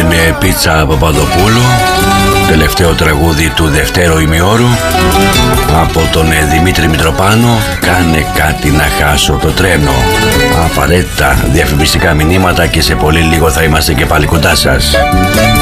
με Πίτσα Παπαδοπούλου, τελευταίο τραγούδι του δευτέρου ημιώρου από τον Δημήτρη Μητροπάνο. Κάνε κάτι να χάσω το τρένο. Απαραίτητα διαφημιστικά μηνύματα και σε πολύ λίγο θα είμαστε και πάλι κοντά σας.